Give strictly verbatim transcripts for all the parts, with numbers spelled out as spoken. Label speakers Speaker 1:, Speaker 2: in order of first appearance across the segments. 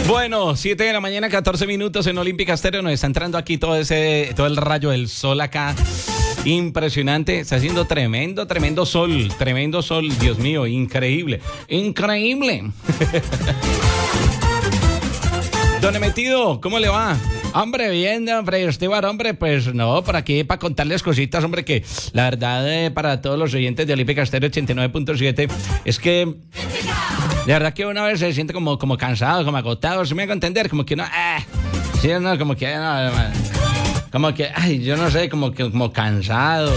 Speaker 1: Bueno, siete de la mañana, catorce minutos en Olímpica Estéreo. Nos está entrando aquí todo ese, todo el rayo del sol acá. Impresionante, está haciendo tremendo, tremendo sol, tremendo sol, Dios mío, increíble, increíble. Don Emetido, ¿cómo le va? Hombre, bien, hombre, Esteban, hombre, pues no, por aquí para contarles cositas, hombre, que la verdad eh, para todos los oyentes de Olímpica Estéreo ochenta y nueve punto siete es que de verdad que una vez se siente como, como cansado, como agotado, ¿se me hago entender? Como que no, eh, sí, no, como que no, como que, ay, yo no sé, como que como cansado,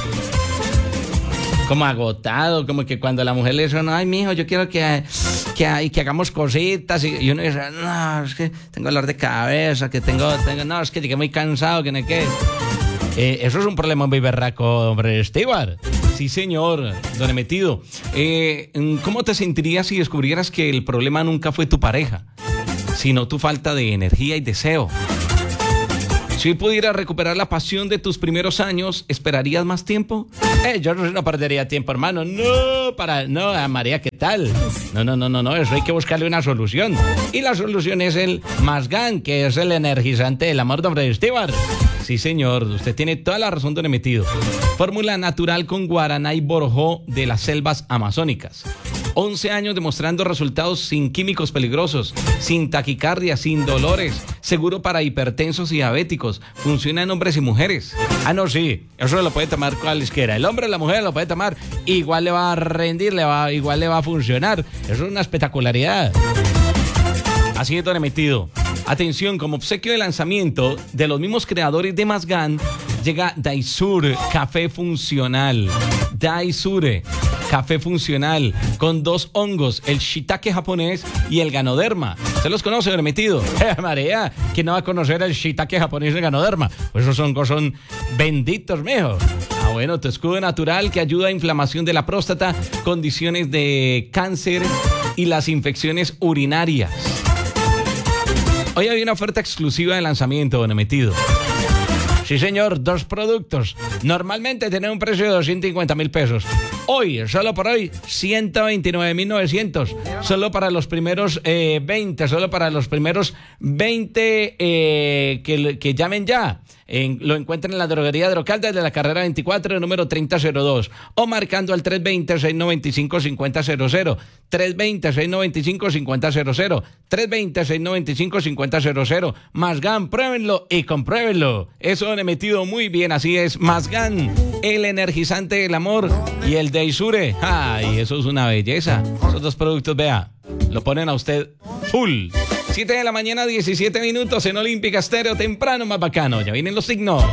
Speaker 1: como agotado, como que cuando la mujer le dice, no, ay, mijo, yo quiero que, que, que hagamos cositas, y, y uno dice, no, es que tengo dolor de cabeza, que tengo, tengo no, es que llegué muy cansado, que no hay que... Eh, eso es un problema muy berraco, hombre, Stewart. Sí, señor, don Emetido. Eh, ¿Cómo te sentirías si descubrieras que el problema nunca fue tu pareja, sino tu falta de energía y deseo? Si hoy pudieras recuperar la pasión de tus primeros años, ¿esperarías más tiempo? Eh, yo no, no perdería tiempo, hermano. No, para, no, a María, ¿qué tal? No, no, no, no, no, eso hay que buscarle una solución. Y la solución es el Mazgan, que es el energizante del amor, hombre, Stewart. Sí, señor, usted tiene toda la razón, don Emetido. Fórmula natural con guaraná y borojó de las selvas amazónicas. once años demostrando resultados sin químicos peligrosos, sin taquicardia, sin dolores, seguro para hipertensos y diabéticos. Funciona en hombres y mujeres. Ah, no, sí, eso lo puede tomar cualquiera. El hombre o la mujer lo puede tomar, igual le va a rendir, le va, igual le va a funcionar. Eso es una espectacularidad. Así es, don Emetido. Atención, como obsequio de lanzamiento de los mismos creadores de Mazgan, llega Daisure Café Funcional. Daisure Café Funcional con dos hongos, el shiitake japonés y el ganoderma. ¿Se los conoce, don Emetido? Eh, María, ¿quién no va a conocer el shiitake japonés y el ganoderma? Pues esos hongos son benditos, mijo. Ah, bueno, tu escudo natural que ayuda a inflamación de la próstata, condiciones de cáncer y las infecciones urinarias. Hoy hay una oferta exclusiva de lanzamiento, don Emetido. Sí, señor, dos productos. Normalmente tienen un precio de doscientos cincuenta mil pesos. Hoy, solo por hoy, ciento veintinueve mil novecientos. Solo para los primeros eh, veinte, solo para los primeros veinte eh, que, que llamen ya. En, lo encuentran en la droguería Drocal desde la carrera veinticuatro, número treinta cero dos, o marcando al tres dos cero, seis nueve cinco, cinco cero cero cero, tres dos cero, seis nueve cinco, cinco cero cero cero, tres dos cero, seis nueve cinco, cinco cero cero. Mazgan, pruébenlo y compruébenlo. Eso han metido muy bien, así es. Mazgan, el energizante del amor, y el Daisure. Ay, eso es una belleza. Esos dos productos, vea, lo ponen a usted full. siete de la mañana, diecisiete minutos en Olímpica Estéreo, temprano más bacano. Ya vienen los signos.